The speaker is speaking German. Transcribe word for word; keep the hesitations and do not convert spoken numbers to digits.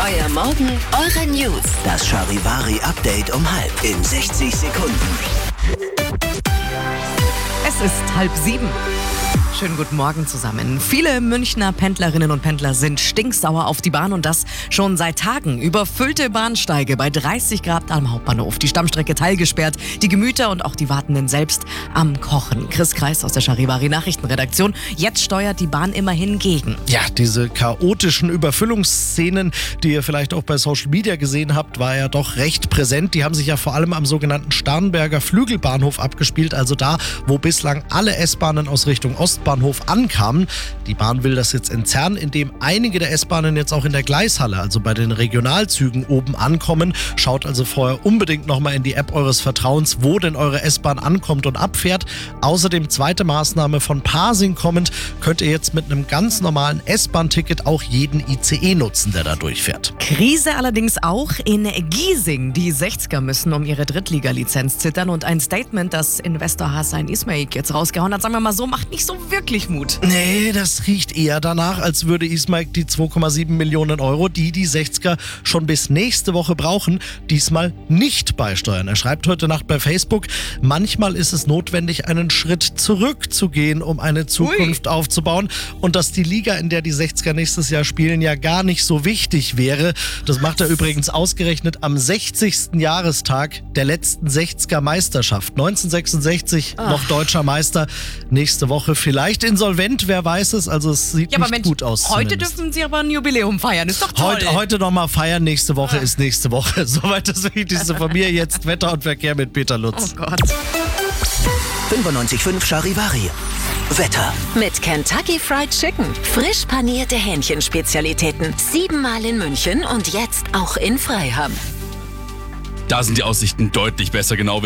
Euer Morgen, eure News. Das Charivari-Update um halb in sechzig Sekunden. Es ist halb sieben. Schönen guten Morgen zusammen. Viele Münchner Pendlerinnen und Pendler sind stinksauer auf die Bahn und das schon seit Tagen. Überfüllte Bahnsteige bei dreißig Grad am Hauptbahnhof, die Stammstrecke teilgesperrt, die Gemüter und auch die Wartenden selbst am Kochen. Chris Kreis aus der Charivari Nachrichtenredaktion. Jetzt steuert die Bahn immerhin gegen. Ja, diese chaotischen Überfüllungsszenen, die ihr vielleicht auch bei Social Media gesehen habt, war ja doch recht präsent. Die haben sich ja vor allem am sogenannten Starnberger Flügelbahnhof abgespielt, also da, wo bislang alle S-Bahnen aus Richtung Ostbahnhof ankamen. Die Bahn will das jetzt entzerren, indem einige der S-Bahnen jetzt auch in der Gleishalle, also bei den Regionalzügen oben ankommen. Schaut also vorher unbedingt nochmal in die App eures Vertrauens, wo denn eure S-Bahn ankommt und abfährt. Außerdem zweite Maßnahme von Pasing kommend, könnt ihr jetzt mit einem ganz normalen S-Bahn-Ticket auch jeden I C E nutzen, der da durchfährt. Krise allerdings auch in Giesing. Die sechziger müssen um ihre Drittliga-Lizenz zittern und ein Statement, das Investor Hasan Ismaik jetzt rausgehauen hat, sagen wir mal so, macht nicht so wirklich Mut. Nee, das riecht eher danach, als würde Ismaik die zwei Komma sieben Millionen Euro, die die sechziger schon bis nächste Woche brauchen, diesmal nicht beisteuern. Er schreibt heute Nacht bei Facebook, manchmal ist es notwendig, einen Schritt zurückzugehen, um eine Zukunft Ui. aufzubauen und dass die Liga, in der die sechziger nächstes Jahr spielen, ja gar nicht so wichtig wäre. Das macht er übrigens ausgerechnet am sechzigsten Jahrestag der letzten sechziger Meisterschaft. neunzehnhundertsechsundsechzig Ach. noch deutscher Meister, nächste Woche vielleicht insolvent, wer weiß es, also es sieht ja, nicht Mensch, gut aus. Heute zumindest. dürfen Sie aber ein Jubiläum feiern, ist doch toll. Heute, heute nochmal feiern, nächste Woche ah. ist nächste Woche. Soweit das Wichtigste von mir. Jetzt Wetter und Verkehr mit Peter Lutz. Oh Gott. fünfundneunzig Komma fünf Charivari. Wetter. Mit Kentucky Fried Chicken. Frisch panierte Hähnchenspezialitäten. Siebenmal in München und jetzt auch in Freiham. Da sind die Aussichten deutlich besser, genau